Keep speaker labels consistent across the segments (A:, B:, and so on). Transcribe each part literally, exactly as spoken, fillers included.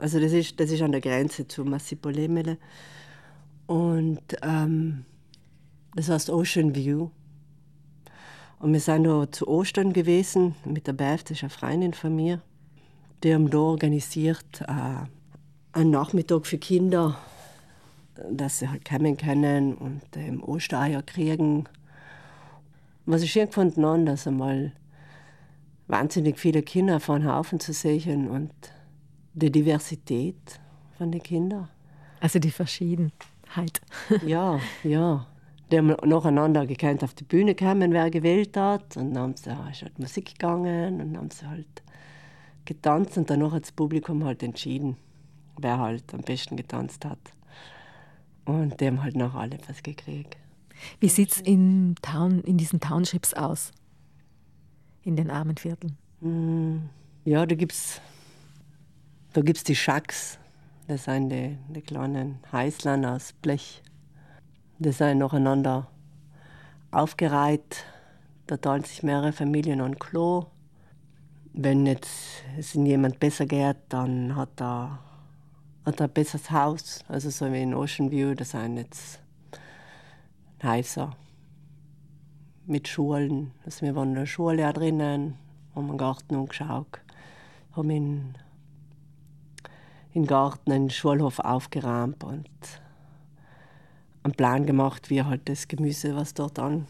A: Also das ist, das ist an der Grenze zu Masipolemele. Und ähm, das heißt Ocean View. Und wir sind da zu Ostern gewesen mit der Bev, das ist eine Freundin von mir. Die haben da organisiert äh, einen Nachmittag für Kinder, dass sie halt kommen können und ähm, Ostereier kriegen. Was ich schön gefunden habe, dass einmal wahnsinnig viele Kinder auf einen Haufen zu sehen und die Diversität von den Kindern.
B: Also die Verschiedenheit.
A: Ja, ja. Die haben nacheinander gekannt auf die Bühne gekommen, wer gewählt hat. Und dann haben sie, ist halt Musik gegangen und dann haben sie halt getanzt. Und danach hat das Publikum halt entschieden, wer halt am besten getanzt hat. Und die haben halt nachher alle was gekriegt.
B: Wie sieht es in, Town, in diesen Townships aus? In den armen Vierteln?
A: Ja, da gibt es da gibt's die Shacks. Das sind die, die kleinen Häuslern aus Blech. Die sind nacheinander aufgereiht. Da teilen sich mehrere Familien ein Klo. Wenn jetzt es in jemand besser geht, dann hat er, hat er ein besseres Haus. Also so wie in Ocean View, das sind jetzt Häuser mit Schulen. Also wir waren in der Schule auch drinnen, haben den Garten angeschaut, haben in, im Garten einen Schulhof aufgeräumt und einen Plan gemacht, wie halt das Gemüse, was dort an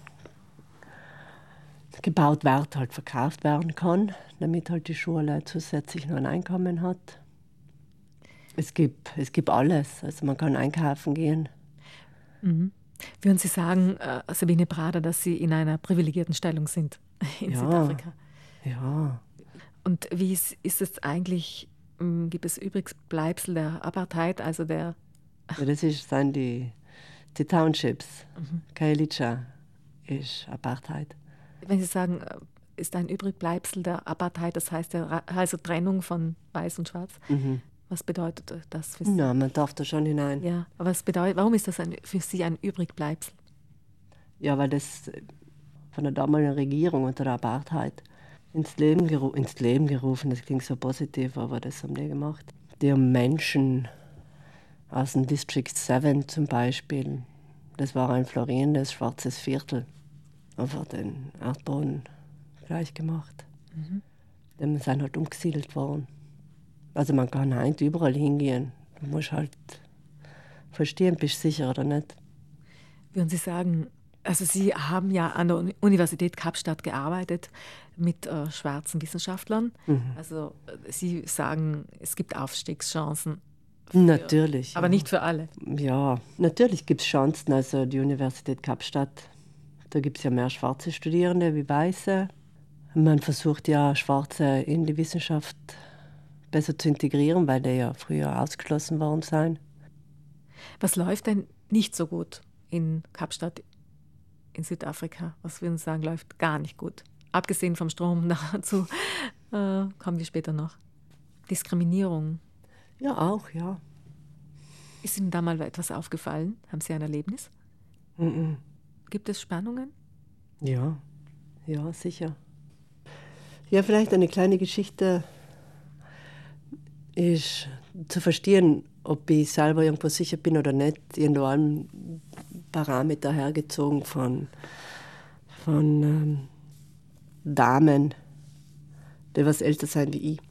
A: gebaut wird, halt verkauft werden kann, damit halt die Schule zusätzlich noch ein Einkommen hat. Es gibt, es gibt alles, also man kann einkaufen gehen.
B: Mhm. Würden Sie sagen, äh, Sabine Brader, dass Sie in einer privilegierten Stellung sind in
A: ja,
B: Südafrika?
A: Ja.
B: Und wie ist, ist es eigentlich, ähm, gibt es Übrigbleibsel der Apartheid, also der...
A: Ja, das ist, sind die, die Townships. Mhm. Khayelitsha ist Apartheid.
B: Wenn Sie sagen, ist ein Übrigbleibsel der Apartheid, das heißt ja, also Trennung von Weiß und Schwarz. Mhm. Was bedeutet das für Sie?
A: Na, man darf da schon hinein.
B: Ja, aber was bedeutet, warum ist das ein, für Sie ein Übrigbleibsel?
A: Ja, weil das von der damaligen Regierung unter der Apartheid ins Leben, geru- ins Leben gerufen, das klingt so positiv, aber das haben die gemacht. Die haben Menschen aus dem District sieben zum Beispiel, das war ein florierendes schwarzes Viertel, einfach den Erdboden gleich gemacht. Mhm. Die sind halt umgesiedelt worden. Also man kann heute überall hingehen. Du musst halt verstehen, bist du sicher oder nicht.
B: Würden Sie sagen, also Sie haben ja an der Universität Kapstadt gearbeitet mit äh, schwarzen Wissenschaftlern. Mhm. Also Sie sagen, es gibt Aufstiegschancen. Für,
A: natürlich.
B: Aber
A: ja.
B: nicht für alle.
A: Ja, natürlich gibt es Chancen. Also die Universität Kapstadt, da gibt es ja mehr schwarze Studierende wie weiße. Man versucht ja, Schwarze in die Wissenschaft besser zu integrieren, weil die ja früher ausgeschlossen worden sind.
B: Was läuft denn nicht so gut in Kapstadt, in Südafrika? Was würden Sie sagen, läuft gar nicht gut? Abgesehen vom Strom dazu äh, kommen wir später noch. Diskriminierung.
A: Ja, auch, ja.
B: Ist Ihnen da mal etwas aufgefallen? Haben Sie ein Erlebnis?
A: Mm-mm.
B: Gibt es Spannungen?
A: Ja, ja, sicher. Ja, vielleicht eine kleine Geschichte ist zu verstehen, ob ich selber irgendwo sicher bin oder nicht. Irgendwo einen Parameter hergezogen von, von ähm, Damen, die was älter sind wie ich.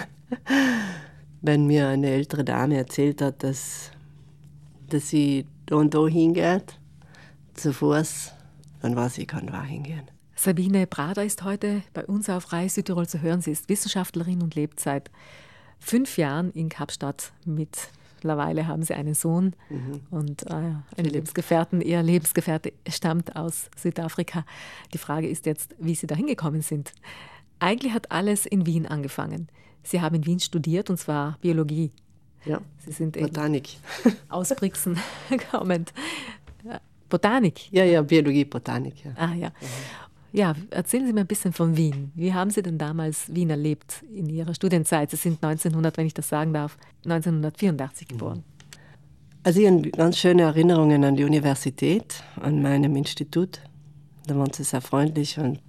A: Wenn mir eine ältere Dame erzählt hat, dass, dass sie da und da hingeht, zu Fuß, dann weiß ich, ich kann da hingehen.
B: Sabine Brader ist heute bei uns auf Rai Südtirol zu hören. Sie ist Wissenschaftlerin und lebt seit fünf Jahren in Kapstadt. Mittlerweile haben sie einen Sohn mhm. und äh, einen Lebensgefährten. Ihr Lebensgefährte stammt aus Südafrika. Die Frage ist jetzt, wie Sie da hingekommen sind. Eigentlich hat alles in Wien angefangen. Sie haben in Wien studiert, und zwar Biologie.
A: Ja,
B: Sie sind
A: Botanik.
B: Aus Brixen kommend. Botanik?
A: Ja, ja, Biologie, Botanik. Ja.
B: Ah, ja. Mhm. Ja, erzählen Sie mir ein bisschen von Wien. Wie haben Sie denn damals Wien erlebt in Ihrer Studienzeit? Sie sind neunzehnhundert, wenn ich das sagen darf, neunzehnhundertvierundachtzig geboren.
A: Also ich habe ganz schöne Erinnerungen an die Universität, an meinem Institut. Da waren sie sehr freundlich und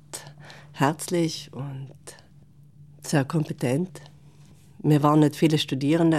A: herzlich und sehr kompetent. Wir waren nicht viele Studierende.